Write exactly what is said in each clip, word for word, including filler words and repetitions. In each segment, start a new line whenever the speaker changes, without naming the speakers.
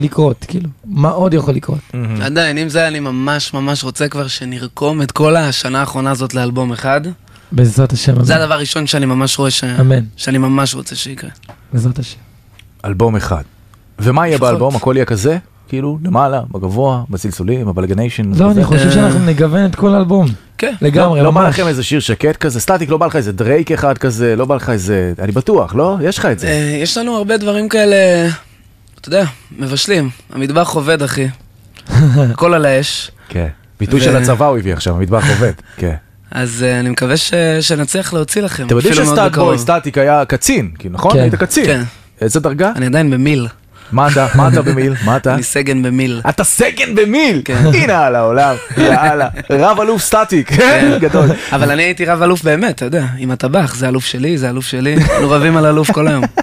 לקרות, כאילו, מה עוד יכול לקרות?
עדיין, אם זה אני ממש ממש רוצה כבר שנרקום את כל השנה האחרונה הזאת לאלבום אחד.
בעזרת השם.
זה הדבר הראשון שאני ממש רואה ש...
אמן.
שאני ממש רוצה שיקרה.
בעזרת השם.
אלבום אחד. ומה יהיה באלבום? הכל יהיה כזה? כאילו, למעלה, בגבוה, בצלצולים, בבלגניישן.
לא, אני חושב שאנחנו נגוון את כל האלבום.
כן.
לגמרי,
לא בא לכם איזה שיר שקט כזה? סטטיק, לא בא לך איזה דרייק אחד כזה? לא בא לך איזה... אני בטוח, לא? יש לך את זה.
יש לנו הרבה דברים כאלה, אתה יודע, מבשלים. המטבח עובד, אחי. הכל על האש.
כן. ביטוי של הצבא הוא הביא עכשיו, המטבח עובד. כן.
אז אני מקווה שנצליח להוציא לכם.
אתם יודעים שסטטיק היה קצין, נכון? היית קצין.
כן.
איזה דרגה?
אני עדיין במיל.
מה אתה? מה אתה במיל? מה אתה?
אני סגן במיל.
אתה סגן במיל? הנה על העולם, יאללה. רב אלוף סטטיק, גדול.
אבל אני הייתי רב אלוף באמת, אתה יודע, עם הטבח, זה אלוף שלי, זה אלוף שלי, אנחנו רבים על אלוף כל היום.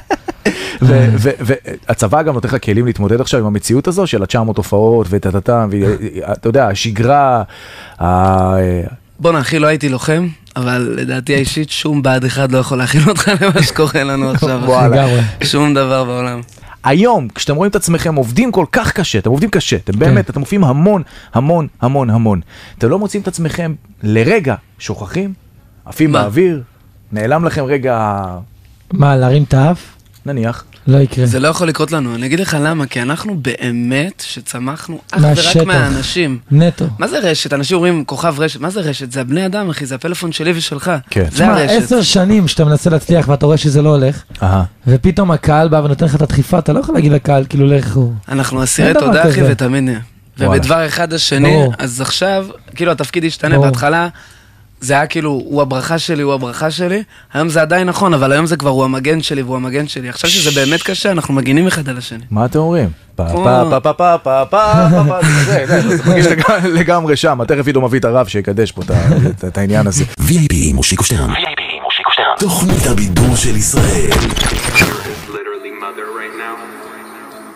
והצבא גם נותן לך כלים להתמודד עכשיו עם המציאות הזו של ה-תשע מאות הופעות וטטטם, ואתה יודע, השגרה,
בוא נאכיל, לא הייתי לוחם, אבל לדעתי האישית שום בעד אחד לא יכול להכיל אותך למה שקורה לנו עכשיו. שום דבר בעולם.
היום, כשאתם רואים את עצמכם עובדים כל כך קשה, אתם עובדים קשה, אתם באמת, אתם מופיעים המון, המון, המון, המון. אתם לא מוצאים את עצמכם לרגע שוכחים, עפים באוויר, נעלם לכם רגע...
מה, להרים את האף?
נניח.
לא יקרה.
זה לא יכול לקרות לנו, אני אגיד לך למה, כי אנחנו באמת שצמחנו אך ורק מהאנשים.
נטו.
מה זה רשת? אנשים אומרים כוכב רשת, מה זה רשת? זה הבני אדם, אחי, זה הפלאפון שלי ושלך. זה הרשת.
עשר שנים שאתה מנסה להצליח ואתה רואה שזה לא הולך, ופתאום הקהל בא ונותן לך את הדחיפה, אתה לא יכול להגיד לקהל, כאילו לך הוא.
אנחנו אסירי תודה, אחי, ותמיד נהיה. ובדבר אחד השני, אז עכשיו, כאילו התפקיד השתנה בהתחלה, זה היה כאילו, הוא הברכה שלי, הוא הברכה שלי, היום זה עדיין נכון, אבל היום זה כבר הוא המגן שלי והוא המגן שלי. עכשיו שזה באמת קשה, אנחנו מגינים אחד על השני.
מה אתם אומרים? פה פה פה פה פה פה פה זה, זה מרגיש לגמרי שם, תכף ידעו מביא את הרב שיקדש פה את העניין הזה.
וי איי פי מושיקו שטרן, תוכנית הבידור של ישראל.